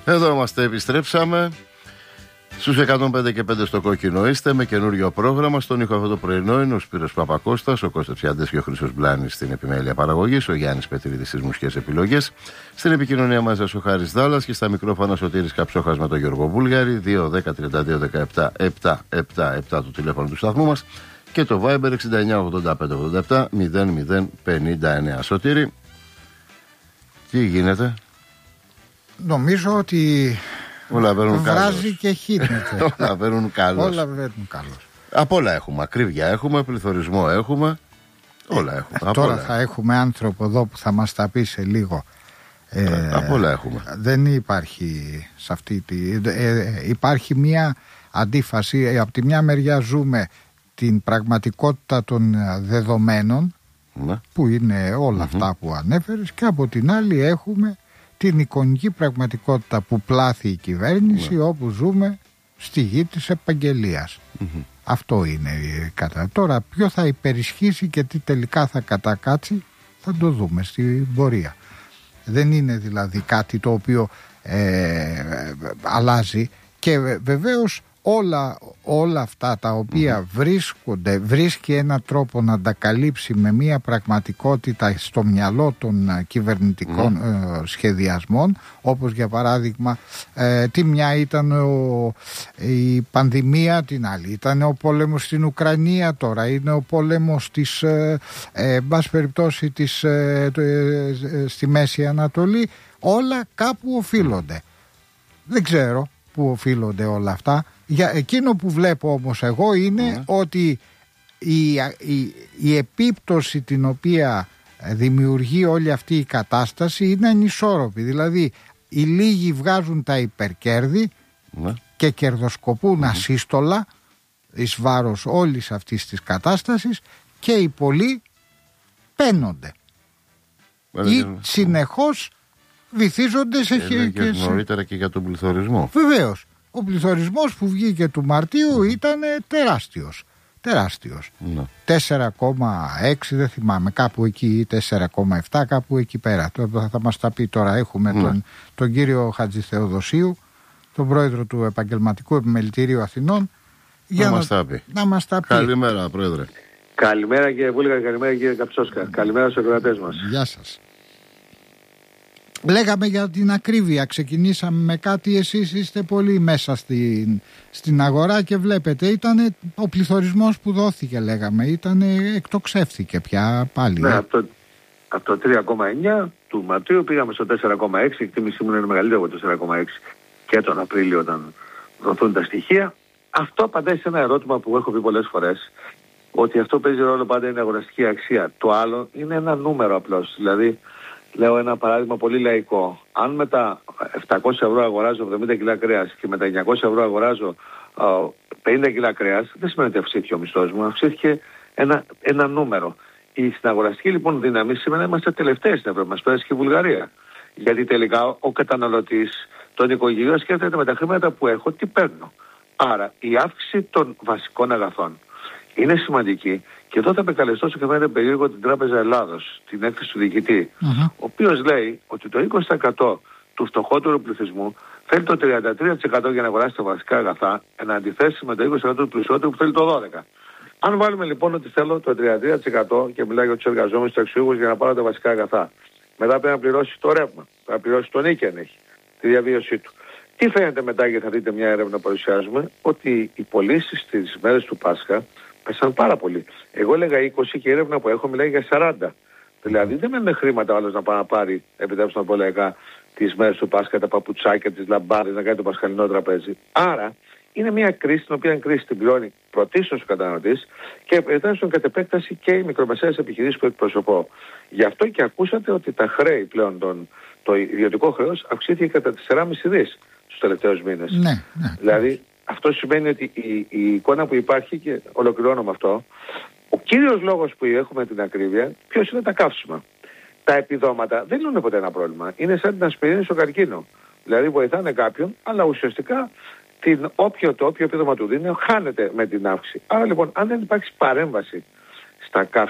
Εδώ είμαστε, επιστρέψαμε. Στους 105 και 5 στο κόκκινο είστε με καινούριο πρόγραμμα. Στον ήχο αυτό το πρωινό είναι ο Σπύρος Παπακώστας, ο Κώστας Τσιάντες και ο Χρήστος Μπλάνης στην επιμέλεια παραγωγής, ο Γιάννης Πετρίδης στις μουσικές επιλογές. Στην επικοινωνία μαζί ο Χάρης Δάλλας και στα μικρόφωνα Σωτήρης Καψόχας με τον Γιώργο Βούλγαρη. 2-10-32-17-7-7-7 το τηλέφωνο του σταθμού μας και το Viber 69-85-87-00-59. Σωτήρη, τι γίνεται? Νομίζω ότι όλα βράζει καλώς. Και χύνεται. Όλα βαίνουν καλώς. Όλα βαίνουν καλώς. Απ' όλα έχουμε. Ακρίβεια έχουμε, πληθωρισμό έχουμε. Όλα έχουμε. Τώρα θα έχουμε άνθρωπο εδώ που θα μας τα πει σε λίγο. Απ' όλα έχουμε. Δεν υπάρχει σε αυτή υπάρχει μια αντίφαση. Από τη μια μεριά ζούμε την πραγματικότητα των δεδομένων, ναι, που είναι όλα αυτά που ανέφερες, και από την άλλη έχουμε την εικονική πραγματικότητα που πλάθει η κυβέρνηση, ναι, όπου ζούμε στη γη της επαγγελίας. Αυτό είναι κατά. Τώρα ποιο θα υπερισχύσει και τι τελικά θα κατακάτσει θα το δούμε στην πορεία. Δεν είναι δηλαδή κάτι το οποίο αλλάζει, και βεβαίως όλα αυτά τα οποία βρίσκει έναν τρόπο να τα καλύψει με μια πραγματικότητα στο μυαλό των κυβερνητικών σχεδιασμών, όπως για παράδειγμα τη μια ήταν η πανδημία, την άλλη ήταν ο πόλεμος στην Ουκρανία, τώρα είναι ο πόλεμος της μπας περιπτώσει στη Μέση Ανατολή. Όλα κάπου οφείλονται. Δεν ξέρω που οφείλονται όλα αυτά. Για εκείνο που βλέπω όμως εγώ είναι ότι η επίπτωση την οποία δημιουργεί όλη αυτή η κατάσταση είναι ανισόρροπη. Δηλαδή οι λίγοι βγάζουν τα υπερκέρδη και κερδοσκοπούν ασύστολα εις βάρος όλης αυτής της κατάστασης, και οι πολλοί παίνονται ή συνεχώς βυθίζονται σε νωρίτερα και για τον πληθωρισμό. Βεβαίως. Ο πληθωρισμός που βγήκε του Μαρτίου ήταν τεράστιος. 4,6 δεν θυμάμαι, κάπου εκεί, 4,7 κάπου εκεί πέρα. Θα μας τα πει τώρα. Έχουμε τον κύριο Χατζηθεοδοσίου, τον πρόεδρο του Επαγγελματικού Επιμελητήριου Αθηνών, για να μας τα πει. Καλημέρα, πρόεδρε. Καλημέρα κύριε Βούλγαρη, καλημέρα κύριε Καψόσκα. Καλημέρα στους ακροατές μας. Γεια σας. Λέγαμε για την ακρίβεια, ξεκινήσαμε με κάτι, εσείς είστε πολύ μέσα στην αγορά και βλέπετε, ήταν ο πληθωρισμός που δόθηκε, λέγαμε, εκτοξεύθηκε πια πάλι. Ναι, από το 3,9 του Μαρτίου πήγαμε στο 4,6, η εκτίμησή μου είναι μεγαλύτερο από το 4,6 και τον Απρίλιο όταν δοθούν τα στοιχεία. Αυτό απαντάει σε ένα ερώτημα που έχω πει πολλές φορές, ότι αυτό παίζει ρόλο πάντα είναι η αγοραστική αξία. Το άλλο είναι ένα νούμερο απλώς, δηλαδή λέω ένα παράδειγμα πολύ λαϊκό. Αν με τα 700 ευρώ αγοράζω 70 κιλά κρέας και με τα 900 ευρώ αγοράζω 50 κιλά κρέας, δεν σημαίνει ότι αυξήθηκε ο μισθός μου, αυξήθηκε ένα νούμερο. Στην αγοραστική λοιπόν δύναμη σήμερα είμαστε τελευταίοι στην Ευρώπη, μας πέρασε και η Βουλγαρία. Γιατί τελικά ο καταναλωτής, τον οικογενείο σκέφτεται με τα χρήματα που έχω τι παίρνω. Άρα η αύξηση των βασικών αγαθών είναι σημαντική. Και εδώ θα επεκαλεστώ σε καμία περίεργο την Τράπεζα Ελλάδος, την έκθεση του διοικητή, ο οποίος λέει ότι το 20% του φτωχότερου πληθυσμού θέλει το 33% για να αγοράσει τα βασικά αγαθά, εν αντιθέσει με το 20% του πλουσιότερου που θέλει το 12%. Αν βάλουμε λοιπόν ότι θέλω το 33% και μιλάω για τους εργαζόμενους, τους αξιούχους για να πάρω τα βασικά αγαθά, μετά πρέπει να πληρώσει το ρεύμα, πρέπει να πληρώσει τον νίκη αν έχει, τη διαβίωσή του. Τι φαίνεται μετά, και θα δείτε μια έρευνα που παρουσιάζουμε, ότι οι πωλήσεις στις μέρες του Πάσχα πέσαν πάρα πολύ. Εγώ έλεγα 20 και η έρευνα που έχω μιλάει για 40. Δηλαδή δεν μένουν χρήματα ο άλλος να πάει να πάρει, επιτρέψτε να πω λαϊκά, τις μέρες του Πάσχα, τα παπουτσάκια, τις λαμπάδες, να κάνει το πασχαλινό τραπέζι. Άρα είναι μια κρίση, την οποία κρίση την πληρώνει πρωτίστως ο καταναλωτής και στον κατ' επέκταση και οι μικρομεσαίες επιχειρήσεις που εκπροσωπώ. Γι' αυτό και ακούσατε ότι τα χρέη πλέον, το ιδιωτικό χρέος αυξήθηκε κατά 4,5 δις τους τελευταίους μήνες. Ναι. Δηλαδή αυτό σημαίνει ότι η εικόνα που υπάρχει, και ολοκληρώνω με αυτό, ο κύριος λόγος που έχουμε την ακρίβεια, ποιος είναι? Τα καύσιμα. Τα επιδόματα δεν είναι ποτέ ένα πρόβλημα. Είναι σαν την ασπιρίνη στο καρκίνο. Δηλαδή βοηθάνε κάποιον, αλλά ουσιαστικά το όποιο επίδομα του δίνει χάνεται με την αύξηση. Άρα λοιπόν, αν δεν υπάρξει παρέμβαση στα καύσιμα,